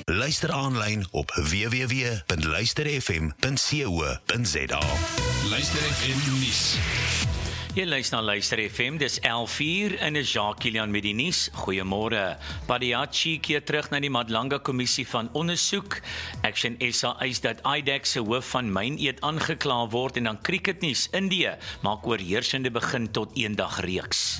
Luister aanlyn op www.luisterfm.co.za. Luister FM nuus. Jy luister na Luister FM, dis 11:00 en is Jacques Kilian met die nuus. Goeiemôre. Padiachi keer terug na die Madlanga Kommissie van Ondersoek. Action SA eis dat IDEC se hoof van Myneet aangekla word en dan cricketnuus. Indië maak oorheersende begin tot eendag reeks.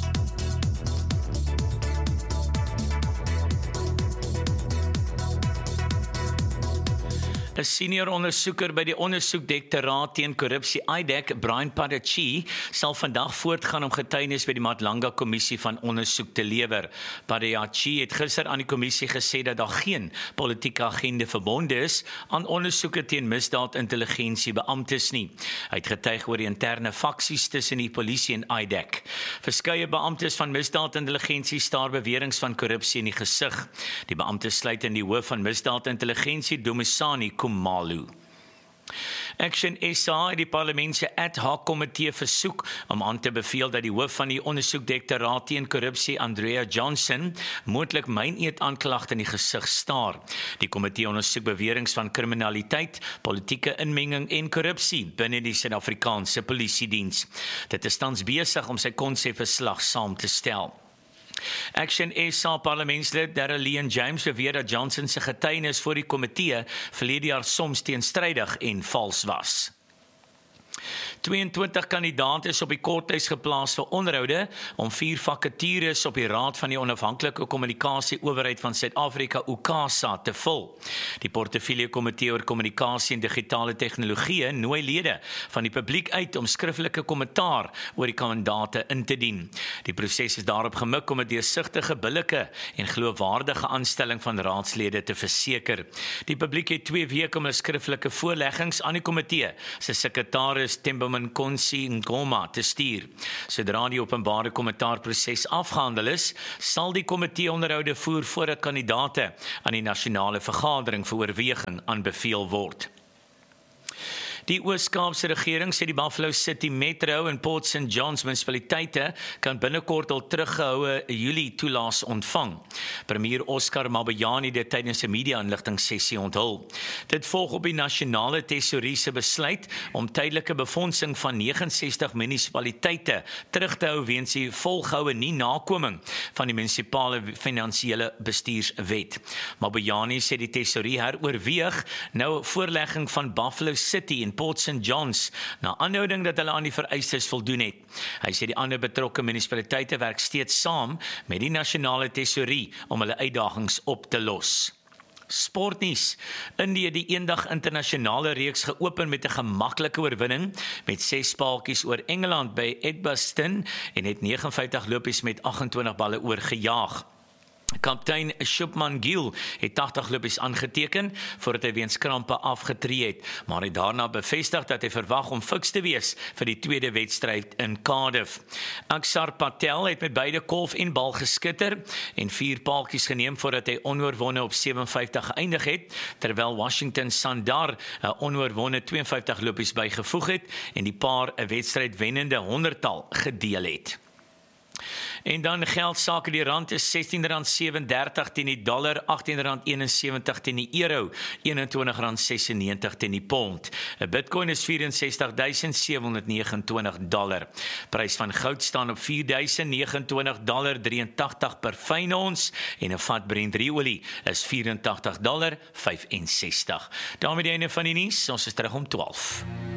'n Senior ondersoeker by die ondersoekdirektoraat teen korrupsie IDEC, Brian Padiachi, sal vandag voortgaan om getuienis by die Madlanga Kommissie van Ondersoek te lewer. Padiachi het gister aan die kommissie gesê dat daar geen politieke agenda verbonde is aan ondersoeke teen misdaadintelligensiebeamptes nie. Hy het getuig oor die interne faksies tussen die polisie en IDEC. Verskeie beamptes van misdaadintelligensie staar beweringe van korrupsie in die gesig. Die beamptes sluit in die hoof van misdaadintelligensie, Dumisani Kumalu. Action SA het die parlement se ad hoc komitee versoek om aan te beveel dat die hoof van die ondersoekdirektoraat teen korrupsie, Andrea Johnson, moontlik Myneet aanklagte in die gesig staar. Die komitee ondersoek beweringe van kriminaliteit, politieke inmenging en korrupsie binne die Suid-Afrikaanse polisiediens. Dit is tans besig om sy konsepverslag saam te stel. Action SA parlementslid Darrell Leon James beweer dat Johnson se getuienis voor die komitee verlede jaar soms teenstrydig en vals was. 22 kandidaate is op die kortlys geplaas vir onderhoude om 4 vakatures op die Raad van die Onafhanklike Kommunikasie-owerheid van Suid-Afrika, UKASA, te vul. Die portefeulje komitee oor kommunikasie en digitale tegnologie nooi lede van die publiek uit om skriftelike kommentaar oor die kandidate in te dien. Die proses is daarop gemik om 'n deursigtige, billike en geloofwaardige aanstelling van raadslede te verseker. Die publiek het 2 weke om 'n skriftelike voorleggings aan die komitee se sekretaris Temboman Konsi Ngoma te stuur. Sodra die openbare kommentaarproses afgehandel is, sal die komitee onderhoude voer voordat kandidate aan die nasionale vergadering vir oorweging aanbeveel word. Die Oos-Kaapse regering sê die Buffalo City Metro en Port St. John's munisipaliteite kan binnekort al teruggehoue Julie toelaas ontvang. Premier Oscar Mabojane het dit tydens 'n media-inligtingssessie onthul. Dit volg op die nasionale tesourie se besluit om tydelike befondsing van 69 munisipaliteite terug te hou weens die volgehoue nie nakoming van die munisipale finansiële bestuurswet. Mabojane sê die tesourie heroorweeg nou 'n voorlegging van Buffalo City en Port St. John's na aanhouding dat hulle aan die vereistes voldoen het. Hy sê die ander betrokke munisipaliteite werk steeds saam met die nasionale tesourie om hulle uitdagings op te los. Sportnuus. Indië die eendag internasionale reeks geopen met 'n gemaklike oorwinning met 6 paaltjies oor Engeland by Edgbaston en het 59 lopies met 28 balle oorgejaag. Kaptein Shubman Gill het 80 lopies aangeteken voordat hy weens krampe afgetree het, maar hy daarna bevestig dat hy verwag om fiks te wees vir die tweede wedstryd in Cardiff. Akshar Patel het met beide kolf en bal geskitter en 4 paaltjies geneem voordat hy onoorwonne op 57 geëindig het, terwyl Washington Sundar 'n onoorwonne 52 lopies bygevoeg het en die paar 'n wedstryd wennende 100-tal gedeel het. En dan geldsake, die rand is R16.37 teen die dollar, R18.71 teen die euro, R21.96 teen die pond. 'n Bitcoin is $64,729. Prys van goud staan op $4,029.83 per fyn ons en 'n vat Brent olie is $84.65. Daarmee die einde van die nuus, ons is terug om 12.